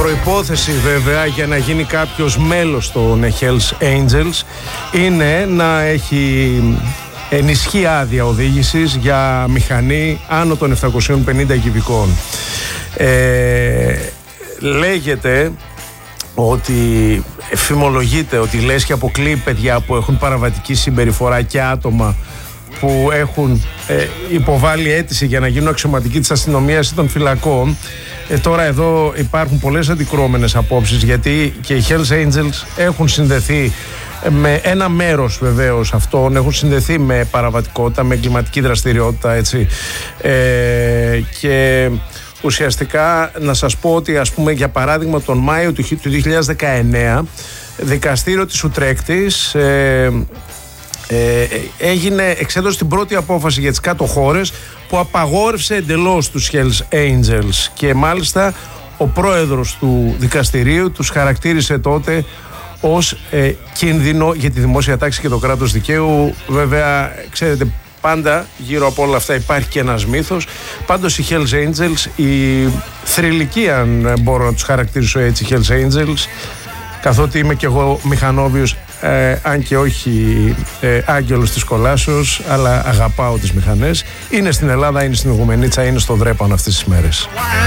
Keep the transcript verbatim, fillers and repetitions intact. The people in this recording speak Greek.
προϋπόθεση βέβαια για να γίνει κάποιος μέλος των Hells Angels είναι να έχει ενισχύει άδεια οδήγησης για μηχανή άνω των επτακοσίων πενήντα κυβικών. Ε, λέγεται ότι φημολογείται ότι η Λέσχη αποκλείει παιδιά που έχουν παραβατική συμπεριφορά και άτομα που έχουν ε, υποβάλει αίτηση για να γίνουν αξιωματικοί της αστυνομίας ή των φυλακών. Ε, τώρα εδώ υπάρχουν πολλές αντικρουόμενες απόψεις, γιατί και οι Hells Angels έχουν συνδεθεί με ένα μέρος βεβαίως αυτών, έχουν συνδεθεί με παραβατικότητα, με εγκληματική δραστηριότητα, έτσι. Ε, και ουσιαστικά να σας πω ότι, ας πούμε, για παράδειγμα τον Μάιο του δύο χιλιάδες δεκαεννέα δικαστήριο της Ουτρέκτης ε, ε, έγινε, εξέδωσε την πρώτη απόφαση για τις κάτω χώρες που απαγόρευσε εντελώς τους Hells Angels, και μάλιστα ο πρόεδρος του δικαστηρίου τους χαρακτήρισε τότε ως ε, κίνδυνο για τη δημόσια τάξη και το κράτος δικαίου. Βέβαια, ξέρετε, πάντα γύρω από όλα αυτά υπάρχει και ένας μύθος. Πάντως οι Hells Angels, οι θρυλικοί, αν μπορώ να τους χαρακτηρίσω έτσι, Hells Angels, καθότι είμαι και εγώ μηχανόβιος, ε, αν και όχι ε, άγγελος της κολάσεως, αλλά αγαπάω τις μηχανές, είναι στην Ελλάδα, είναι στην Ιγουμενίτσα, είναι στο Δρέπανο αυτές τις μέρες.